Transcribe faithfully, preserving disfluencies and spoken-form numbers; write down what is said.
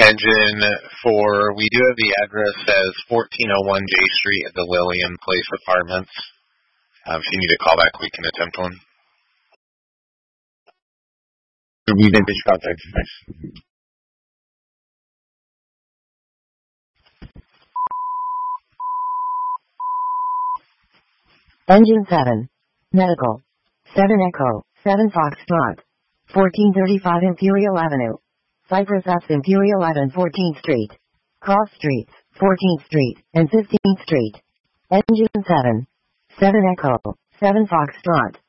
Engine for, we do have the address as fourteen oh one J Street at the Lillian Place Apartments. Um, if you need a callback, we can attempt one. We vintage contact. Thanks. Engine seven. Medical. seven Echo. seven Foxtrot. fourteen thirty-five Imperial Avenue. Cypress F. Imperial eleven fourteenth Street. Cross Streets, fourteenth Street, and fifteenth Street. Engine seven. seven Echo. seven Foxtrot.